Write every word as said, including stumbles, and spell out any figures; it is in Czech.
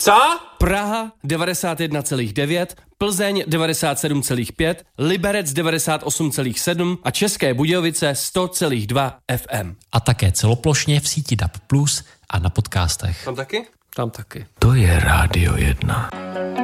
Co? Praha devadesát jedna celá devět, Plzeň devadesát sedm celá pět, Liberec devadesát osm celá sedm a České Budějovice sto celá dva F M. A také celoplošně v síti D A B plus a na podcastech. Tam taky? Tam taky. To je Rádio jedna.